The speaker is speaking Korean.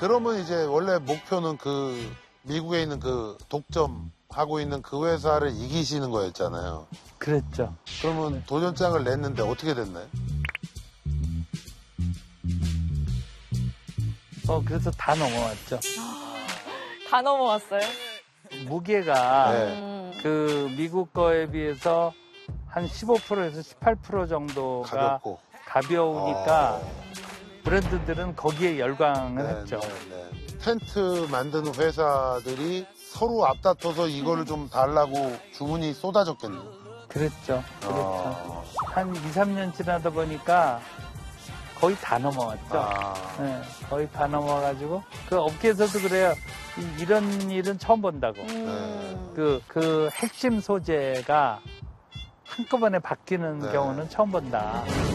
그러면 이제 원래 목표는 그 미국에 있는 그 독점하고 있는 그 회사를 이기시는 거였잖아요. 그랬죠. 그러면 도전장을 냈는데 어떻게 됐나요? 그래서 다 넘어왔죠. 다 넘어왔어요? 무게가 네. 그 미국 거에 비해서 한 15%에서 18% 정도가 가볍고. 가벼우니까 브랜드들은 거기에 열광을 네, 했죠. 네, 네. 텐트 만드는 회사들이 서로 앞다퉈서 이거를 좀 달라고 주문이 쏟아졌겠네요. 그랬죠. 한 2, 3년 지나다 보니까 거의 다 넘어왔죠. 네, 거의 다 넘어와가지고 그 업계에서도 그래요. 이런 일은 처음 본다고. 그 핵심 소재가 한꺼번에 바뀌는 네. 경우는 처음 본다.